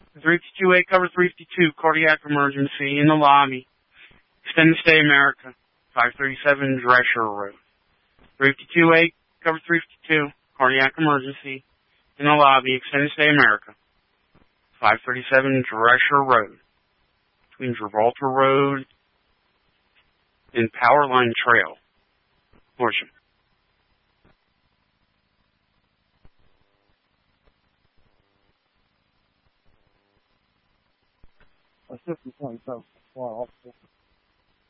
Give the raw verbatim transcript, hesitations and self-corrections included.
three fifty-two A, cover three fifty-two, cardiac emergency in the lobby. Extended stay America, five thirty-seven Drescher Road. three fifty-two A, cover three fifty-two, cardiac emergency in the lobby. Extended stay America, five thirty-seven Drescher Road, between Gibraltar Road and Powerline Trail. Horsham. A fifty point seven. Wow.